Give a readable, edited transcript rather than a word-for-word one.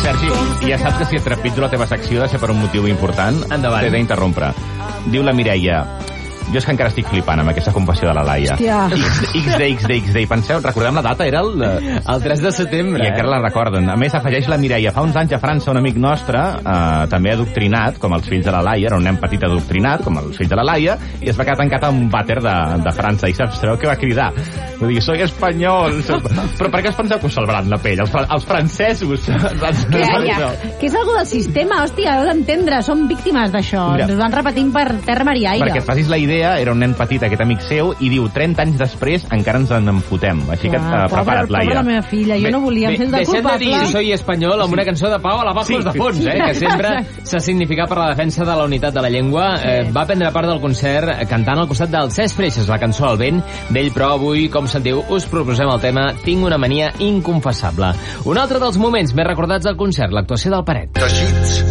Sergi, ja saps que si et trepitjo la teva secció ha de ser per un motiu important. Endavant. T'he d'interrompre. Diu la Mireia: jo és que encara estic flipant amb aquesta confessió de la Laia. XD. Penseu, recordem la data? Era el 3 de setembre. I encara la recorden. A més, afegeix la Mireia: fa uns anys a França un amic nostre, també adoctrinat, com els fills de la Laia, era un nen petit adoctrinat, com els fills de la Laia, i es va quedar tancat a un vàter de França. I sabeu què va cridar? Va dir: soy espanyol. Però per què us penseu que us salvaran la pell? Els francesos. Que és algú del sistema, hòstia, heu d'entendre, som víctimes d'això. Ens van repetint per terra, mar i aire. Perquè et facis la idea, era un nen petit, aquest amic seu, i diu, 30 anys després encara ens en fotem. Així que prepara't, Laia. Pobra la meva filla, jo no volia ser de deixem culpable. de dir soy espanyol amb una cançó de Pau a la Bajos de fons, que sempre s'ha significat per la defensa de la unitat de la llengua. Va prendre part del concert cantant al costat del Cesc Freixas, la cançó al vent d'ell, però avui, com sentiu, us proposem el tema Tinc una mania inconfessable. Un altre dels moments més recordats del concert, l'actuació del Peret.